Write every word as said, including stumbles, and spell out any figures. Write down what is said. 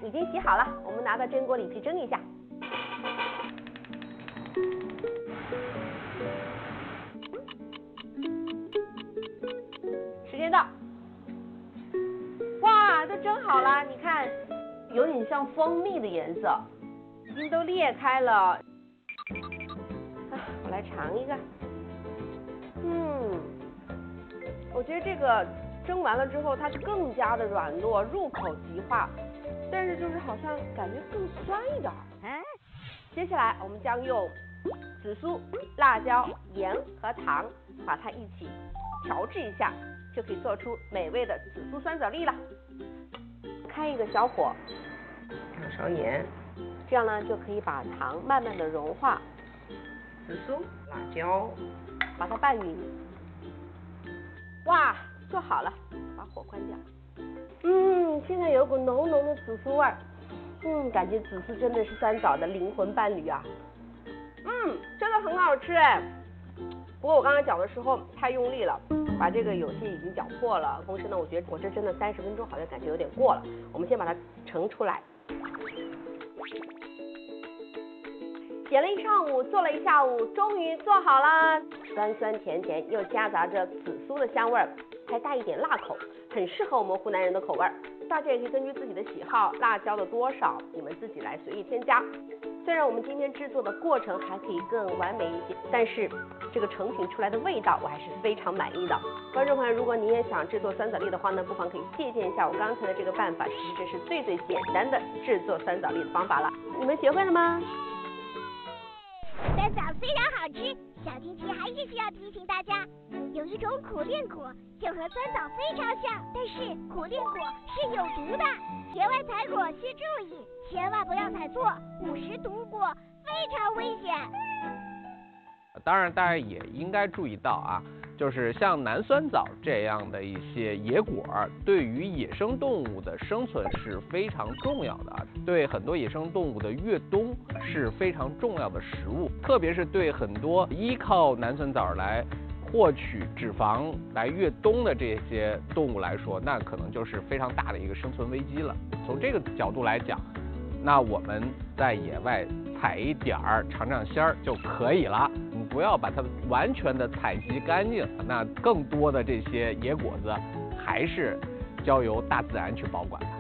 已经洗好了，我们拿到蒸锅里去蒸一下。时间到。哇，都蒸好了，你看，有点像蜂蜜的颜色，已经都裂开了。啊，我来尝一个。嗯，我觉得这个蒸完了之后，它更加的软糯，入口即化，但是就是好像感觉更酸一点。嗯，接下来我们将用紫苏、辣椒、盐和糖把它一起调制一下，就可以做出美味的紫苏酸枣粒了。开一个小火，两勺盐，这样呢就可以把糖慢慢的融化。紫苏、辣椒，把它拌匀。哇，做好了，把火关掉。嗯，现在有股浓浓的紫苏味儿。嗯，感觉紫苏真的是酸枣的灵魂伴侣啊。嗯，真的很好吃哎。不过我刚才搅的时候太用力了，把这个有些已经搅破了。同时呢，我觉得我这蒸了三十分钟，好像感觉有点过了。我们先把它盛出来。剪了一上午，做了一下午，终于做好了。酸酸甜甜，又夹杂着紫苏的香味儿，还带一点辣口，很适合我们湖南人的口味儿。大家也可以根据自己的喜好，辣椒的多少，你们自己来随意添加。虽然我们今天制作的过程还可以更完美一些，但是这个成品出来的味道我还是非常满意的。观众朋友，如果你也想制作酸枣粒的话呢，不妨可以借鉴一下我刚才的这个办法，其实这是最最简单的制作酸枣粒的方法了。你们学会了吗？ 酸枣虽然好吃，小婷婷还是需要提醒大家，有一种苦练果就和酸枣非常像，但是苦练果是有毒的，野外采果需注意，千万不要采错，误食毒果非常危险。 当然，大家也应该注意到啊，就是像南酸枣这样的一些野果，对于野生动物的生存是非常重要的，对很多野生动物的越冬是非常重要的食物，特别是对很多依靠南酸枣来获取脂肪来越冬的这些动物来说，那可能就是非常大的一个生存危机了。从这个角度来讲，那我们在野外采一点儿尝尝鲜儿就可以了，你不要把它完全的采集干净，那更多的这些野果子还是交由大自然去保管。